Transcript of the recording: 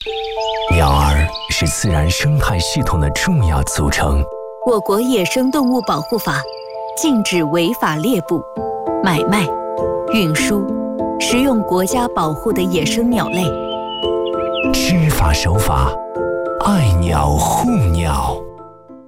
鸟儿是自然生态系统的重要组成。 我国野生动物保护法禁止违法猎捕、买卖、运输、食用国家保护的野生鸟类。 知法守法，爱鸟护鸟。